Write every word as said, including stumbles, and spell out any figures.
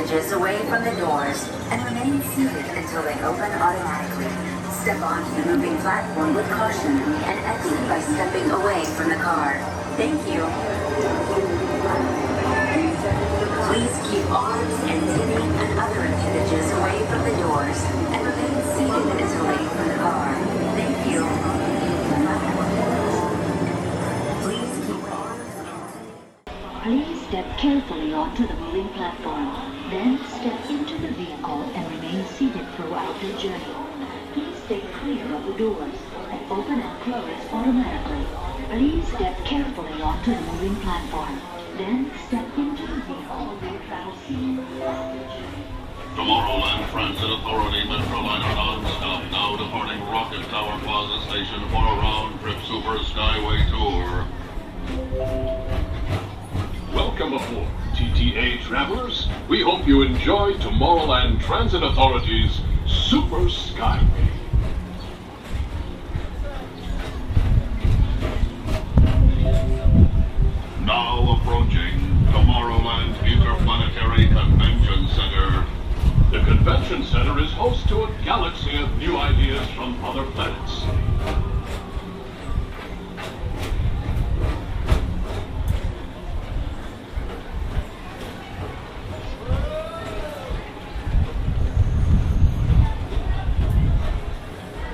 appendages away from the doors and remain seated until they open automatically. Step onto the moving platform with caution and exit by stepping away from the car. Thank you. Please keep arms and knitting and other appendages away from the doors and remain seated until they open the car. Thank you. Please keep arms and... Please step carefully onto the moving platform. Then step into the vehicle and remain seated throughout the journey. Please stay clear of the doors and open and close automatically. Please step carefully onto the moving platform. Then step into the vehicle and travel Tomorrowland Transit Authority Metroliner non-stop now departing Rocket Tower Plaza Station for a round-trip Super Skyway tour. Welcome aboard, T T A travelers. We hope you enjoy Tomorrowland Transit Authority's Super Skyway. Now approaching Tomorrowland Interplanetary Convention Center. The convention center is host to a galaxy of new ideas from other planets.